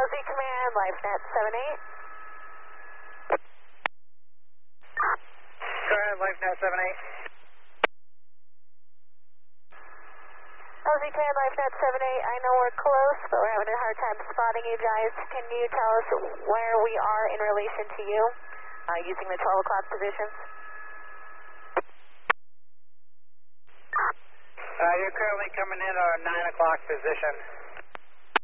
LZ Command, LifeNet 78. Go ahead, LifeNet 78. LZ Command, LifeNet 78. I know we're close, but we're having a hard time spotting you guys. Can you tell us where we are in relation to you, using the 12 o'clock positions? You're currently coming in at our 9 o'clock position.